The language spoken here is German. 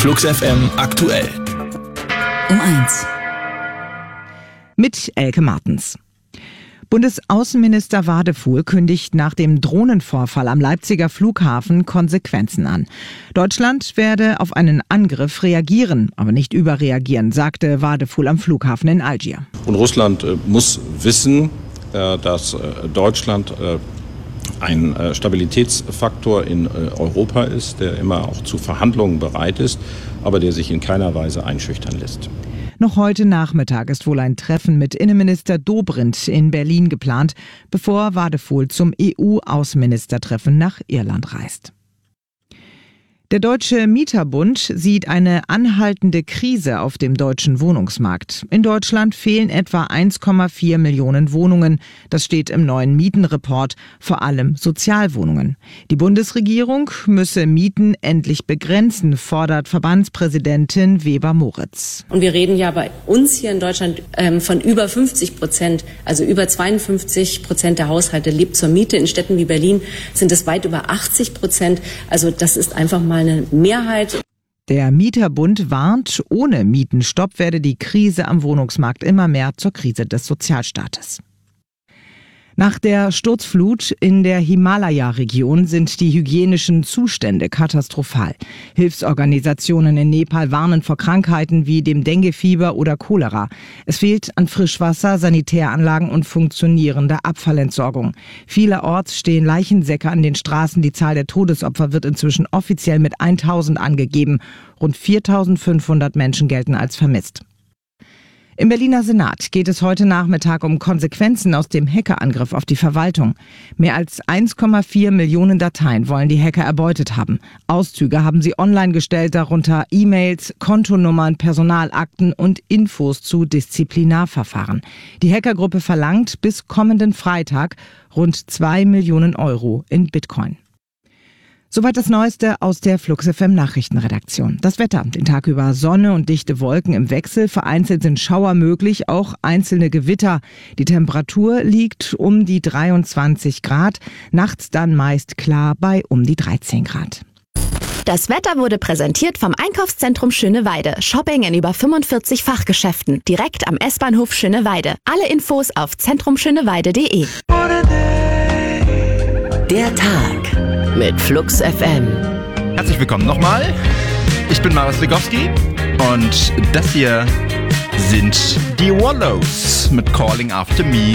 Flux FM aktuell. Um 1. Mit Elke Martens. Bundesaußenminister Wadefuhl kündigt nach dem Drohnenvorfall am Leipziger Flughafen Konsequenzen an. Deutschland werde auf einen Angriff reagieren, aber nicht überreagieren, sagte Wadefuhl am Flughafen in Algier. Und Russland muss wissen, dass Deutschland ein Stabilitätsfaktor in Europa ist, der immer auch zu Verhandlungen bereit ist, aber der sich in keiner Weise einschüchtern lässt. Noch heute Nachmittag ist wohl ein Treffen mit Innenminister Dobrindt in Berlin geplant, bevor Wadefuhl zum EU-Außenministertreffen nach Irland reist. Der Deutsche Mieterbund sieht eine anhaltende Krise auf dem deutschen Wohnungsmarkt. In Deutschland fehlen etwa 1,4 Millionen Wohnungen. Das steht im neuen Mietenreport, vor allem Sozialwohnungen. Die Bundesregierung müsse Mieten endlich begrenzen, fordert Verbandspräsidentin Weber-Moritz. Und wir reden ja bei uns hier in Deutschland von über 50%, also über 52% der Haushalte lebt zur Miete. In Städten wie Berlin sind es weit über 80%. Also das ist einfach mal eine Mehrheit. Der Mieterbund warnt, ohne Mietenstopp werde die Krise am Wohnungsmarkt immer mehr zur Krise des Sozialstaates. Nach der Sturzflut in der Himalaya-Region sind die hygienischen Zustände katastrophal. Hilfsorganisationen in Nepal warnen vor Krankheiten wie dem Denguefieber oder Cholera. Es fehlt an Frischwasser, Sanitäranlagen und funktionierender Abfallentsorgung. Vielerorts stehen Leichensäcke an den Straßen. Die Zahl der Todesopfer wird inzwischen offiziell mit 1000 angegeben. Rund 4500 Menschen gelten als vermisst. Im Berliner Senat geht es heute Nachmittag um Konsequenzen aus dem Hackerangriff auf die Verwaltung. Mehr als 1,4 Millionen Dateien wollen die Hacker erbeutet haben. Auszüge haben sie online gestellt, darunter E-Mails, Kontonummern, Personalakten und Infos zu Disziplinarverfahren. Die Hackergruppe verlangt bis kommenden Freitag rund 2 Millionen Euro in Bitcoin. Soweit das Neueste aus der Flux FM Nachrichtenredaktion. Das Wetter, den Tag über Sonne und dichte Wolken im Wechsel. Vereinzelt sind Schauer möglich, auch einzelne Gewitter. Die Temperatur liegt um die 23 Grad. Nachts dann meist klar bei um die 13 Grad. Das Wetter wurde präsentiert vom Einkaufszentrum Schöneweide. Shopping in über 45 Fachgeschäften. Direkt am S-Bahnhof Schöneweide. Alle Infos auf zentrumschöneweide.de. Der Tag mit Flux FM. Herzlich willkommen nochmal. Ich bin Marius Legowski und das hier sind die Wallows mit Calling After Me.